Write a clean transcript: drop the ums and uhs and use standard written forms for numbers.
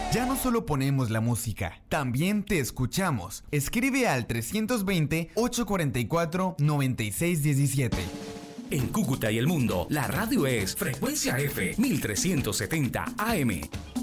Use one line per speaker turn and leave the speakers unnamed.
Ya no solo ponemos la música, también te escuchamos. Escribe al 320-844-9617.
En Cúcuta y el mundo, la radio es Frecuencia F 1370 AM.